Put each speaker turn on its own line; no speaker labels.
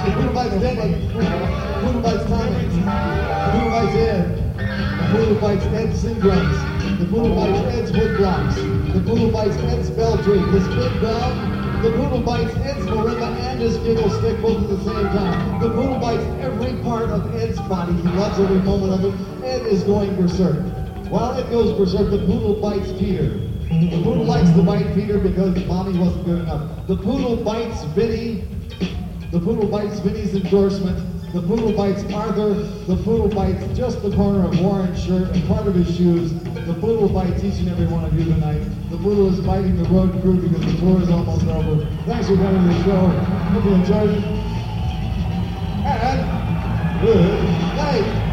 The poodle bites Denny. The poodle bites Tommy. The poodle bites Ed. The poodle bites Ed's syndromes. The poodle bites Ed's wood blocks. The poodle bites Ed's Beltry. His big dog. The poodle bites Ed's marimba and his giggle stick both at the same time. The poodle bites every part of Ed's body. He loves every moment of it. Ed is going berserk. While Ed goes berserk, the poodle bites Peter. The poodle likes to bite Peter because mommy wasn't good enough. The poodle bites Vinny. The poodle bites Vinny's endorsement. The poodle bites Arthur. The poodle bites just the corner of Warren's shirt and part of his shoes. The poodle bites each and every one of you tonight. The poodle is biting the road crew because the tour is almost over. Thanks for coming to the show. Hope you enjoyed it. And good night.